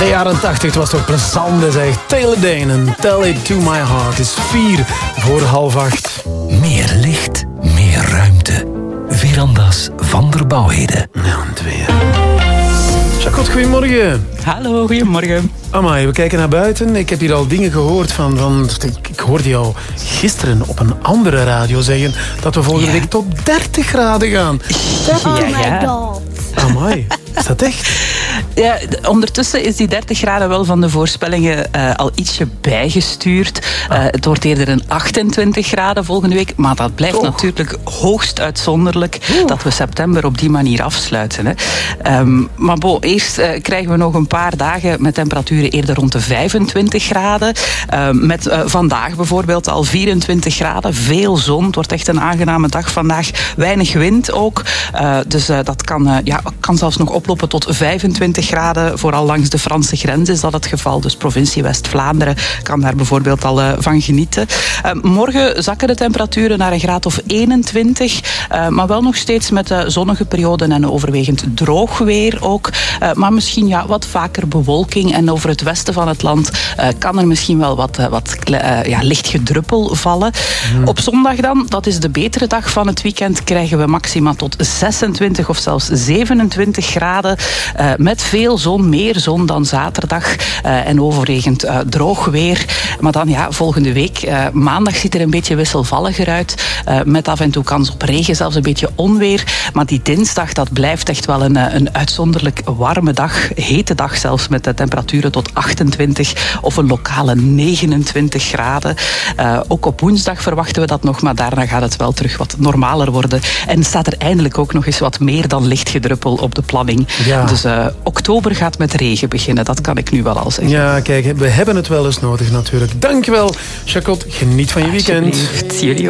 jaren 80, het was toch plezant, zeg. Taylor Dayne en Tell It To My Heart is 7:04. Meer licht, meer ruimte. Veranda's van der Bouwheden. Nou, en weer. Jacot, goedemorgen. Hallo, goedemorgen. Amai, we kijken naar buiten. Ik heb hier al dingen gehoord van ik hoorde jou gisteren op een andere radio zeggen dat we volgende week tot 30 graden gaan. Oh my god. Amai, is dat echt? Ja, ondertussen is die 30 graden wel van de voorspellingen al ietsje bijgestuurd. Het wordt eerder een 28 graden volgende week. Maar dat blijft natuurlijk hoogst uitzonderlijk dat we september op die manier afsluiten. Hè. Maar eerst krijgen we nog een paar dagen met temperaturen eerder rond de 25 graden. Met vandaag bijvoorbeeld al 24 graden. Veel zon. Het wordt echt een aangename dag vandaag. Weinig wind ook. Dus dat kan zelfs nog oplopen tot 25 graden. Vooral langs de Franse grens is dat het geval. Dus provincie West-Vlaanderen kan daar bijvoorbeeld al van genieten. Morgen zakken de temperaturen naar een graad of 21. Maar wel nog steeds met zonnige perioden en overwegend droog weer ook. Maar misschien wat vaker bewolking. En over het westen van het land kan er misschien wel wat licht gedruppel vallen. Op zondag dan, dat is de betere dag van het weekend, krijgen we maxima tot 26 of zelfs 27 graden. Met veel zon, meer zon dan zaterdag. En overwegend droog weer. Maar dan volgende week, maandag ziet er een beetje wisselvalliger uit. Met af en toe kans op regen, zelfs een beetje onweer. Maar die dinsdag, dat blijft echt wel een uitzonderlijk warme dag. Hete dag zelfs, met de temperaturen tot 28 of een lokale 29 graden. Ook op woensdag verwachten we dat nog, maar daarna gaat het wel terug wat normaler worden. En staat er eindelijk ook nog eens wat meer dan lichtgedruppel op de planning. Ja. Dus oktober gaat met regen beginnen, dat kan ik nu wel al zeggen. Ja, kijk, we hebben het wel eens nodig natuurlijk. Dankjewel, Jacot. Geniet van je weekend. Jullie